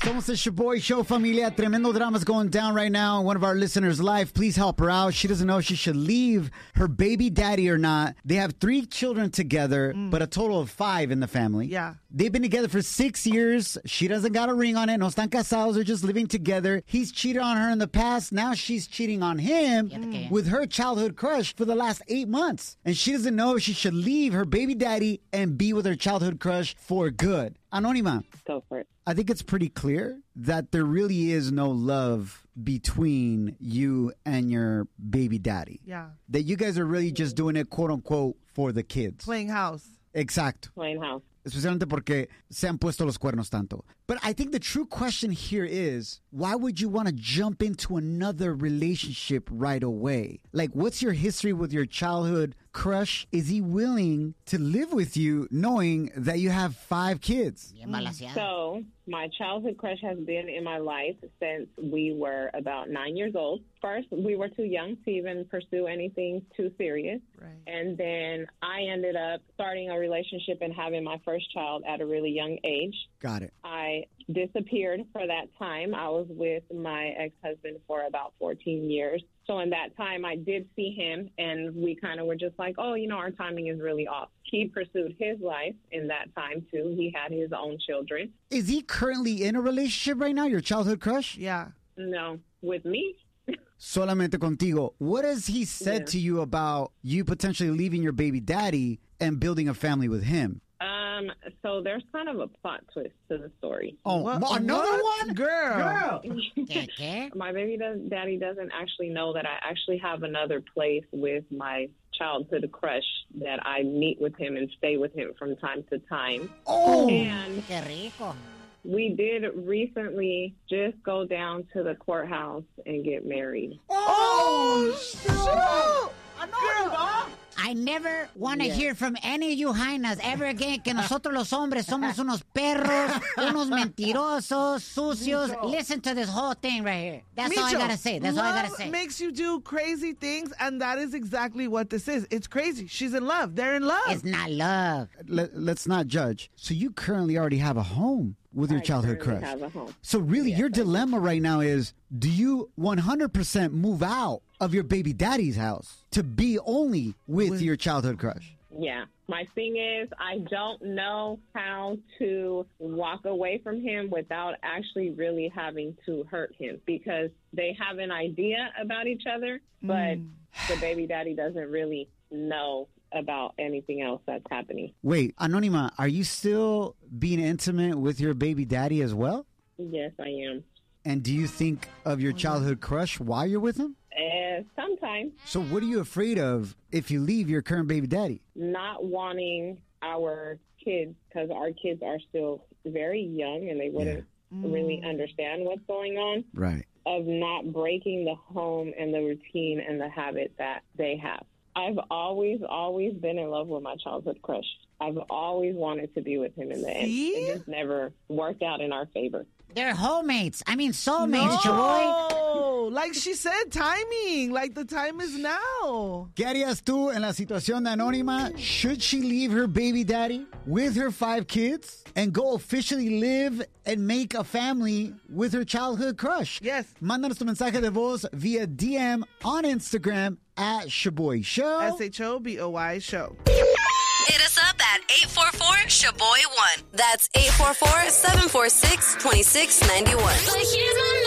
Somos the Shaboy Show, familia. Tremendo drama's going down right now in one of our listeners' life. Please help her out. She doesn't know if she should leave her baby daddy or not. They have 3 children together, but a total of 5 in the family. Yeah. They've been together for 6 years. She doesn't got a ring on it. No están casados. They're just living together. He's cheated on her in the past. Now she's cheating on him with her childhood crush for the last 8 months. And she doesn't know if she should leave her baby daddy and be with her childhood crush for good. Anónima. Go for it. I think it's pretty clear that there really is no love between you and your baby daddy. Yeah. That you guys are really just doing it, quote unquote, for the kids. Playing house. Exacto. Playing house. Especialmente porque se han puesto los cuernos tanto. But I think the true question here is, why would you want to jump into another relationship right away? Like, what's your history with your childhood crush? Is he willing to live with you knowing that you have 5 kids? So, my childhood crush has been in my life since we were about 9 years old. First, we were too young to even pursue anything too serious. Right. And then I ended up starting a relationship and having my first child at a really young age. Got it. I disappeared for that time. I was with my ex-husband for about 14 years. So in that time, I did see him, and we kind of were just like, oh, you know, our timing is really off. He pursued his life in that time, too. He had his own children. Is he currently in a relationship right now, your childhood crush? Yeah. No, with me. Solamente contigo. What has he said to you about you potentially leaving your baby daddy and building a family with him? So there's kind of a plot twist to the story. Oh, another one? Girl. My baby daddy doesn't actually know that I actually have another place with my childhood crush that I meet with him and stay with him from time to time. Oh! And we did recently just go down to the courthouse and get married. Oh! Girl. I never want to hear from any of you hyenas ever again que nosotros los hombres somos unos perros, unos mentirosos, sucios. Listen to this whole thing right here. That's all I gotta say. That's all I gotta say. Love makes you do crazy things, and that is exactly what this is. It's crazy. She's in love. They're in love. It's not love. Let's not judge. So you currently already have a home with your childhood crush. Have a home. So really, your dilemma right now is, do you 100% move out of your baby daddy's house to be only with your childhood crush? Yeah. My thing is, I don't know how to walk away from him without actually really having to hurt him, because they have an idea about each other, but the baby daddy doesn't really know about anything else that's happening. Wait, Anónima, are you still being intimate with your baby daddy as well? Yes, I am. And do you think of your childhood crush while you're with him? Sometimes. So what are you afraid of if you leave your current baby daddy? Not wanting our kids, because our kids are still very young and they wouldn't really understand what's going on. Right. Of not breaking the home and the routine and the habit that they have. I've always been in love with my childhood crush. I've always wanted to be with him in the end. It just never worked out in our favor. They're homemates. I mean, soulmates, Chaboy. No, like she said, timing. Like the time is now. ¿Qué harías tú en la situación de Anónima? Should she leave her baby daddy with her 5 kids and go officially live and make a family with her childhood crush? Yes. Mándanos tu mensaje de voz via DM on Instagram at Shaboy Show. SHOBOY Show. Hit us up at 844-SHABOY1. That's 844-746-2691.